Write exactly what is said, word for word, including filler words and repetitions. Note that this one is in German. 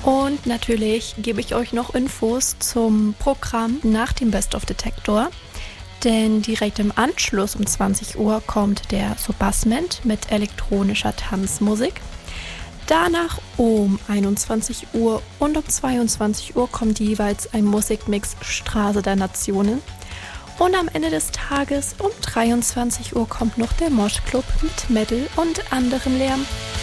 Und natürlich gebe ich euch noch Infos zum Programm nach dem Best of Detektor. Denn direkt im Anschluss um zwanzig Uhr kommt der Soubassement mit elektronischer Tanzmusik. Danach um einundzwanzig Uhr und um zweiundzwanzig Uhr kommt jeweils ein Musikmix Straße der Nationen. Und am Ende des Tages um dreiundzwanzig Uhr kommt noch der Moshclub mit Metal und anderem Lärm.